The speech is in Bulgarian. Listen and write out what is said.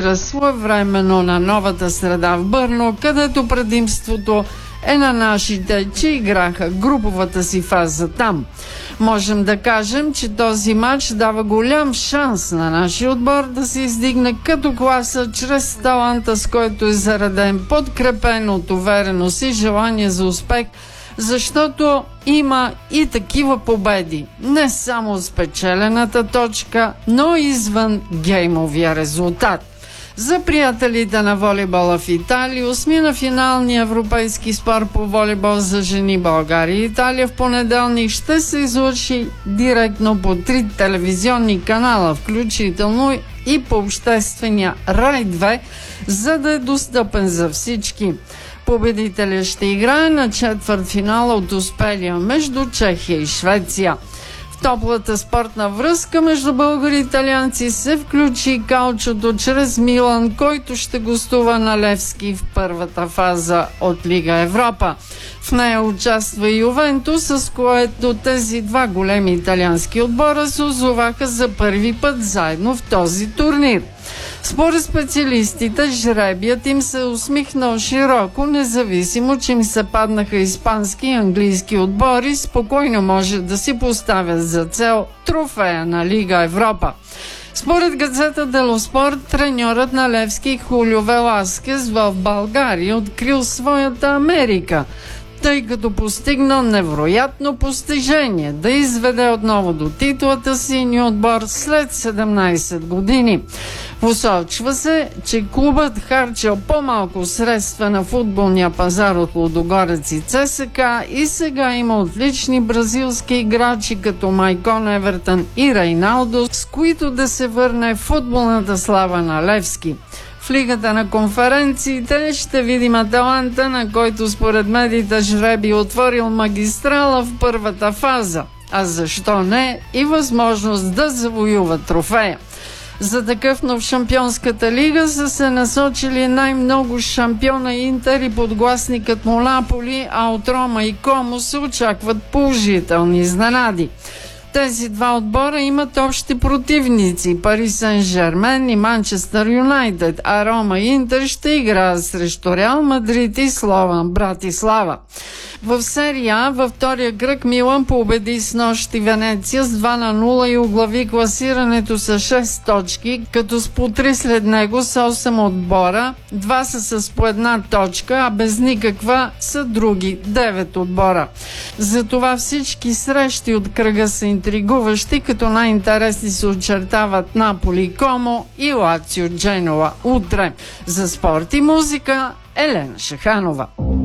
адаптира своевременно на новата среда в Бърно, където предимството е на нашите, че играха груповата си фаза там. Можем да кажем, че този матч дава голям шанс на нашия отбор да се издигне като класа чрез таланта, с който е зареден, подкрепен от увереност и желание за успех, защото има и такива победи. Не само спечелената точка, но извън геймовия резултат. За приятелите на волейбола в Италия, осмина финалния европейски спор по волейбол за жени България и Италия в понеделник ще се излъчи директно по 3 телевизионни канала, включително и по обществения Рай 2, за да е достъпен за всички. Победителят ще играе на четвъртфинала от успелия между Чехия и Швеция. В топлата спортна връзка между българи и италианци се включи калчото чрез Милан, който ще гостува на Левски в първата фаза от Лига Европа. В нея участва и Ювентус, с което тези два големи италиански отбора се озоваха за първи път заедно в този турнир. Според специалистите, жребият им се усмихнал широко, независимо, че им се паднаха испански и английски отбори, спокойно може да си поставят за цел трофея на Лига Европа. Според газета Дело Спорт, треньорът на Левски Хулио Веласкес в България открил своята Америка, тъй като постигнал невероятно постижение да изведе отново до титлата сини отбор след 17 години. Посочва се, че клубът харчил по-малко средства на футболния пазар от Лудогорец и ЦСКА и сега има отлични бразилски играчи като Майкон, Евертън и Рейналдо, с които да се върне футболната слава на Левски. В Лигата на конференциите ще видим Аталанта, на който според медиите жреби отворил магистрала в първата фаза, а защо не и възможност да завоюва трофея. За такъв, но в Шампионската лига са се насочили най-много шампиона Интер и подгласникът му Наполи, а от Рома и Комо се очакват положителни изненади. Тези два отбора имат общи противници – Пари Сен-Жермен и Манчестър Юнайтед, а Рома и Интер ще играят срещу Реал Мадрид и Слован Братислава. В серия А във втория кръг Милан победи снощи Венеция с 2-0 и оглави класирането с 6 точки, като с по 3 след него с 8 отбора, 2 са с по 1 точка, а без никаква са други 9 отбора. Затова всички срещи от кръга са интригуващи, като най-интересни се очертават Наполи Комо и Лацио Дженуа утре. За спорт и музика Елена Шаханова.